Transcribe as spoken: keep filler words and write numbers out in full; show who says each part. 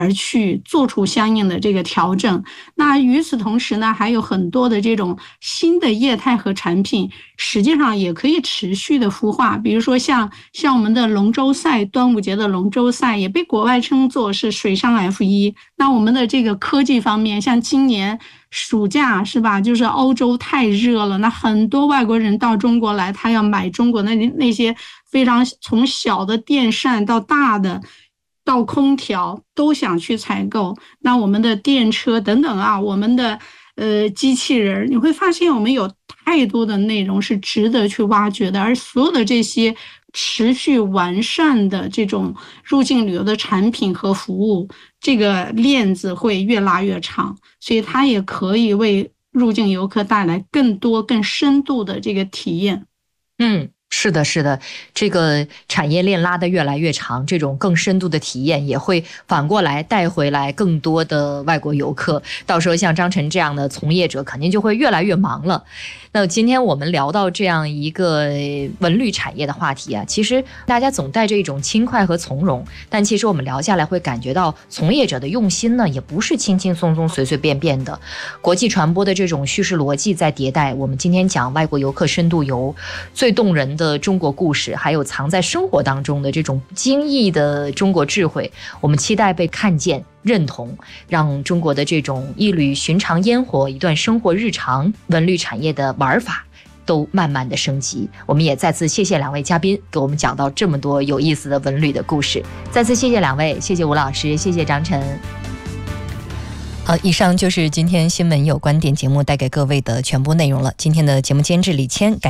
Speaker 1: 而去做出相应的这个调整。那与此同时呢，还有很多的这种新的业态和产品，实际上也可以持续的孵化。比如说像像我们的龙舟赛，端午节的龙舟赛也被国外称作是水上 F 一。那我们的这个科技方面，像今年暑假是吧，就是欧洲太热了，那很多外国人到中国来，他要买中国那那些非常从小的电扇到大的到空调都想去采购。那我们的电车等等啊，我们的呃机器人，你会发现我们有太多的内容是值得去挖掘的，而所有的这些持续完善的这种入境旅游的产品和服务，这个链子会越拉越长，所以它也可以为入境游客带来更多更深度的这个体验。
Speaker 2: 嗯，是的，是的，这个产业链拉得越来越长，这种更深度的体验也会反过来带回来更多的外国游客。到时候像张晨这样的从业者肯定就会越来越忙了。那今天我们聊到这样一个文旅产业的话题啊，其实大家总带着一种轻快和从容，但其实我们聊下来会感觉到从业者的用心呢，也不是轻轻松松随随便便的。国际传播的这种叙事逻辑在迭代，我们今天讲外国游客深度游，最动人的中国故事，还有藏在生活当中的这种不经意的中国智慧，我们期待被看见认同，让中国的这种一缕寻常烟火，一段生活日常，文旅产业的玩法都慢慢的升级。我们也再次谢谢两位嘉宾给我们讲到这么多有意思的文旅的故事，再次谢谢两位，谢谢吴老师，谢谢张晨。好，以上就是今天新闻有观点节目带给各位的全部内容了。今天的节目监制李谦，感